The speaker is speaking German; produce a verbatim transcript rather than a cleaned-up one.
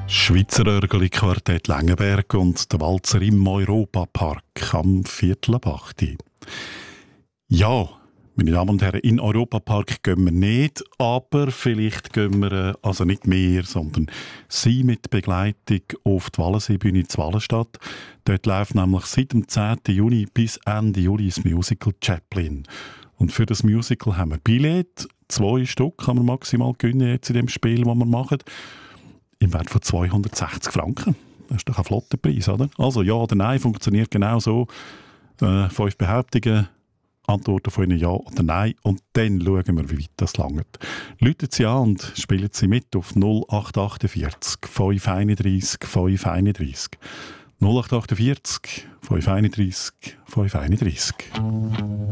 Schweizer Örgeli-Quartett Lengenberg und der Walzer im Europapark am Viertel ab acht. Ja, meine Damen und Herren, in den Europapark gehen wir nicht, aber vielleicht gehen wir, äh, also nicht mehr, sondern Sie mit Begleitung auf die Wallenseebühne in Wallenstadt. Dort läuft nämlich seit dem zehnten Juni bis Ende Juli das Musical Chaplin. Und für das Musical haben wir Billett, zwei Stück kann man maximal gewinnen jetzt in dem Spiel, das wir machen, im Wert von zweihundertsechzig Franken. Das ist doch ein flotter Preis, oder? Also ja oder nein funktioniert genau so. Äh, fünf Behauptungen, Antworten von Ihnen ja oder nein und dann schauen wir, wie weit das langt. Rufen Sie an und spielen Sie mit auf null acht achtundvierzig fünf einunddreissig fünf einunddreissig. null acht achtundvierzig fünf einunddreissig fünf einunddreissig.